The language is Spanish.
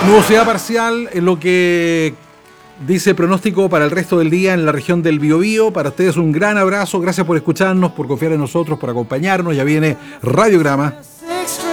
Nubosidad parcial en lo que dice pronóstico para el resto del día en la región del Biobío. Para ustedes un gran abrazo, gracias por escucharnos, por confiar en nosotros, por acompañarnos. Ya viene Radiograma.